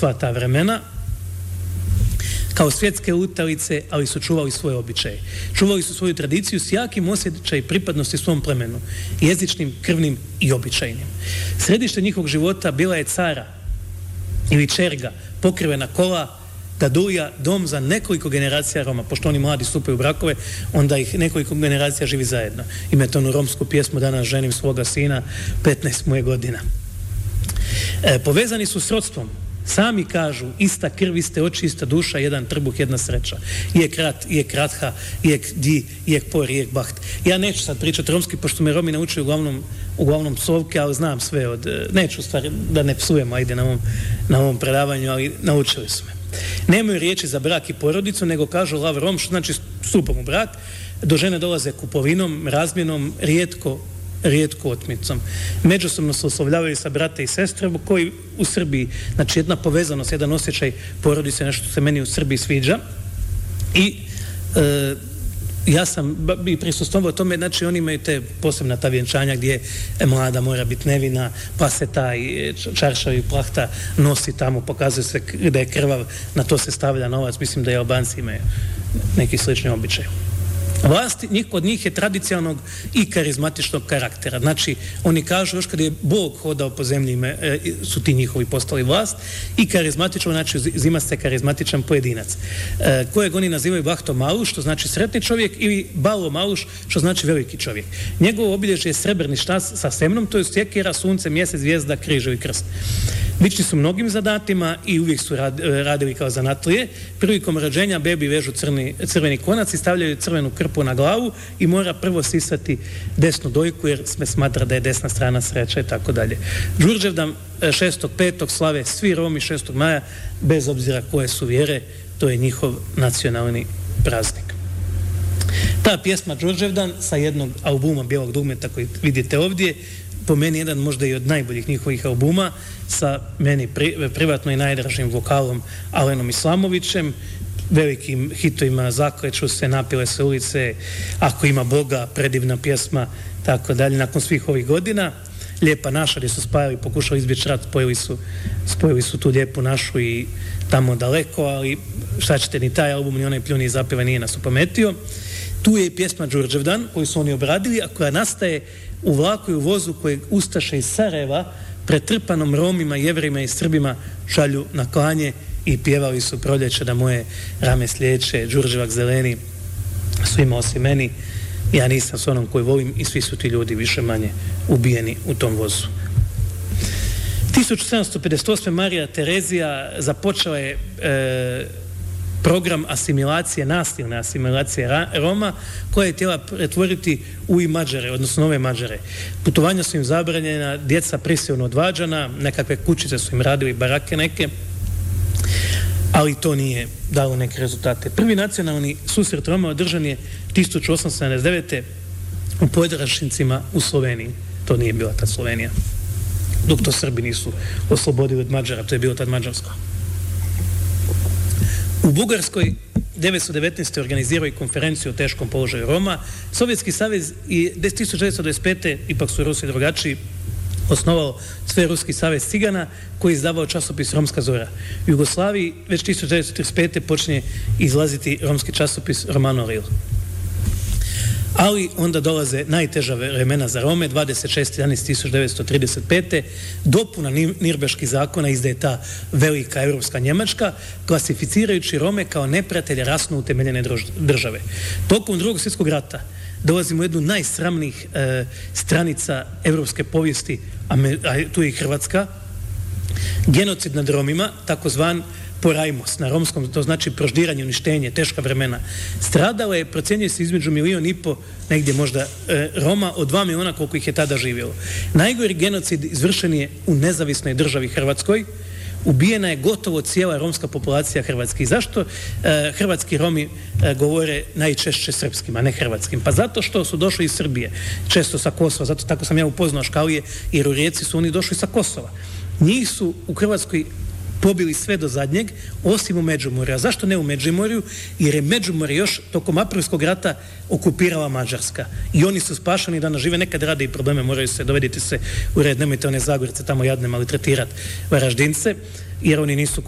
sva ta vremena, kao svjetske lutalice, ali su čuvali svoje običaje. Čuvali su svoju tradiciju s jakim osjećaj pripadnosti svom plemenu, jezičnim, krvnim i običajnim. Središte njihovog života bila je cara ili čerga, pokrivena kola, dadulja, dom za nekoliko generacija Roma. Pošto oni mladi stupaju u brakove, onda ih nekoliko generacija živi zajedno. Imate onu romsku pjesmu Danas ženim svoga sina, 15 mu je godina. Povezani su s rodstvom. Sami kažu, ista krv, iste oči, ista duša, jedan trbuh, jedna sreća. Ijek rat, ijek ratha, ijek di, ijek por, ijek baht. Ja neću sad pričati romski, pošto me Romi naučili uglavnom psovke, ali znam sve neću stvari da ne psujemo, ajde na ovom predavanju, ali naučili su me. Nemaju riječi za brak i porodicu, nego kažu lav rom, što znači stupom u brak. Do žene dolaze kupovinom, razmjenom, rijetko otmicom. Međusobno se oslovljavaju sa brate i sestre, koji u Srbiji, znači jedna povezanost, jedan osjećaj porodice, nešto se meni u Srbiji sviđa. I ja sam i prisustvovao tome, znači oni imaju te posebna ta vjenčanja gdje mlada mora biti nevina, pa se taj čaršav i plahta nosi tamo, pokazuje se da je krvav, na to se stavlja novac. Mislim da i Albanci imaju neki slični običaj. Vlast kod njih je tradicionalnog i karizmatičnog karaktera. Znači, oni kažu, još kada je Bog hodao po zemlji, su ti njihovi postali vlast, i karizmatično, znači, zima se karizmatičan pojedinac, kojeg oni nazivaju Bahto Maluš, što znači sretni čovjek, ili Balo Maluš, što znači veliki čovjek. Njegovo obilježje je srebrni štas sa semnom, to je sjekira, sunce, mjesec, zvijezda, križevi krst. Lični su mnogim zadatima i uvijek su radili kao zanatlije. Prilikom rođenja bebi vežu crveni konac i stavljaju crvenu krpu na glavu i mora prvo sisati desnu dojku jer se smatra da je desna strana sreća i tako dalje. Đurđevdan 6.5. slave svi Romi 6. maja, bez obzira koje su vjere, to je njihov nacionalni praznik. Ta pjesma Đurđevdan sa jednog albuma Bijelog dugmeta koji vidite ovdje, po meni jedan možda i od najboljih njihovih albuma, sa meni privatno i najdražim vokalom Alenom Islamovićem, velikim hitovima Zakleću se, Napile se ulice, Ako ima Boga, predivna pjesma, tako dalje. Nakon svih ovih godina, Lijepa naša, gdje su spajali, pokušali izbjeći rat, spojili su tu Lijepu našu i Tamo daleko, ali šta ćete, ni taj album, ni onaj Pljuni i zapjeva nije nas upametio. Tu je i pjesma Đurđevdan, koju su oni obradili, a koja nastaje u vlaku i u vozu kojeg ustaše iz Sarajeva pretrpanom Romima, Jevrima i Srbima šalju na klanje i pjevali su Proljeće da moje rame slijeće, Đurđevak zeleni, svima osim meni, ja nisam s onom koji volim, i svi su ti ljudi više manje ubijeni u tom vozu. 1758. Marija Terezija započela je program asimilacije, nasilne asimilacije Roma, koje je htjela pretvoriti u i Mađare, odnosno nove Mađare. Putovanja su im zabranjena, djeca prisilno odvađana, nekakve kućice su im radili, barake neke, ali to nije dalo neke rezultate. Prvi nacionalni susret Roma održan je 1879. u Podraščincima u Sloveniji. To nije bila ta Slovenija. Dok to Srbi nisu oslobodili od Mađara, to je bilo tad Mađarsko. U Bugarskoj 1919. organizirao i konferenciju o teškom položaju Roma. Sovjetski savez i 1925. ipak su Rusi drugačiji, osnovao Sveruski savez cigana koji je izdavao časopis Romska zora. U Jugoslaviji već 1935. počinje izlaziti romski časopis Romano Ril. Ali onda dolaze najteža vremena za Rome, 26.11.1935. dopuna Nirbeških zakona izdaje ta velika evropska Njemačka, klasificirajući Rome kao neprijatelje rasno utemeljene države. Tokom Drugog svjetskog rata dolazimo u jednu najsramnijih stranica evropske povijesti, a tu je i Hrvatska, genocid nad Romima, takozvan porajmos na romskom, to znači proždiranje, uništenje, teška vremena. Stradalo je, procjenjuje se, između 1,5 miliona, negdje možda Roma, od 2 miliona koliko ih je tada živjelo. Najgori genocid izvršen je u nezavisnoj državi Hrvatskoj. Ubijena je gotovo cijela romska populacija Hrvatske. I zašto hrvatski Romi govore najčešće srpskim, a ne hrvatskim? Pa zato što su došli iz Srbije, često sa Kosova, zato tako sam ja upoznao Škalije, jer u Rijeci su oni došli sa Kosova. Njih su u Hrvatskoj pobili sve do zadnjeg, osim u Međimurju. A zašto ne u Međimurju? Jer je Međimurje još tokom Aprilskog rata okupirala Mađarska. I oni su spašani, danas žive, nekad rade i probleme, moraju se, dovedite se u red, nemojte one Zagorce tamo jadne maltretirati Varaždince, jer oni nisu